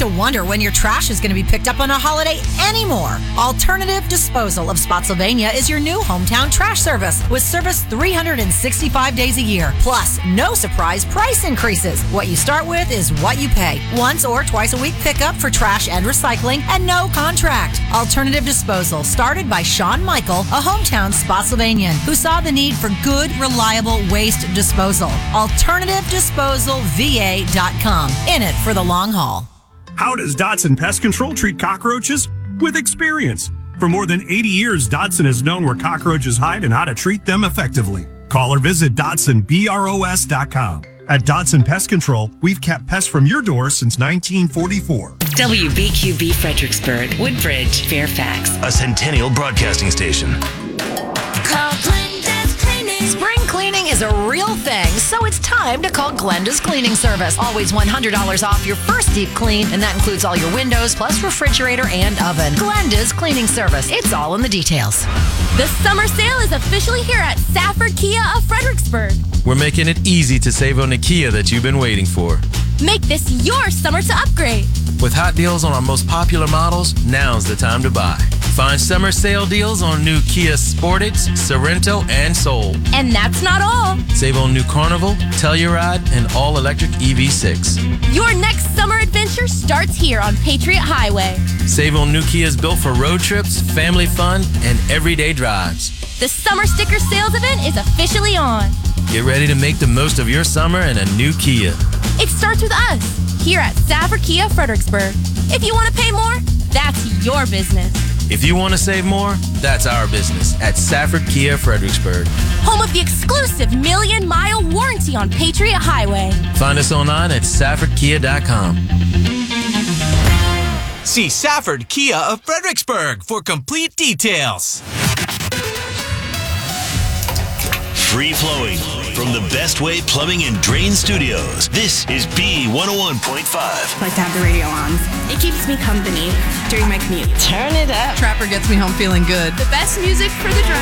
to wonder when your trash is going to be picked up on a holiday anymore. Alternative Disposal of Spotsylvania is your new hometown trash service with service 365 days a year. Plus, no surprise price increases. What you start with is what you pay. Once or twice a week pickup for trash and recycling and no contract. Alternative Disposal started by Sean Michael, a hometown Spotsylvanian who saw the need for good, reliable waste disposal. AlternativeDisposalVA.com. In it for the long haul. How does Dotson Pest Control treat cockroaches? With experience. For more than 80 years, Dotson has known where cockroaches hide and how to treat them effectively. Call or visit DotsonBROS.com. At Dotson Pest Control, we've kept pests from your door since 1944. WBQB Fredericksburg, Woodbridge, Fairfax. A Centennial Broadcasting station. Call Glenda's Cleaning. Spring cleaning is a real thing, so it's time to call Glenda's Cleaning Service. Always $100 off your first deep clean, and that includes all your windows, plus refrigerator and oven. Glenda's Cleaning Service. It's all in the details. The summer sale is officially here at Safford Kia of Fredericksburg. We're making it easy to save on the Kia that you've been waiting for. Make this your summer to upgrade. With hot deals on our most popular models, now's the time to buy. Find summer sale deals on new Kia Sportage, Sorento, and Soul. And that's not all. Save on new Carnival, Telluride, and all-electric EV6. Your next summer adventure starts here on Patriot Highway. Save on new Kias built for road trips, family fun, and everyday drives. The summer sticker sales event is officially on. Get ready to make the most of your summer in a new Kia. It starts with us, here at Safford Kia Fredericksburg. If you want to pay more, that's your business. If you want to save more, that's our business at Safford Kia Fredericksburg. Home of the exclusive 1,000,000-mile warranty on Patriot Highway. Find us online at SaffordKia.com. See Safford Kia of Fredericksburg for complete details. Free flowing from the Best Way Plumbing and Drain Studios. This is B101.5. I like to have the radio on. It keeps me company during my commute. Turn it up. Trapper gets me home feeling good. The best music for the drive.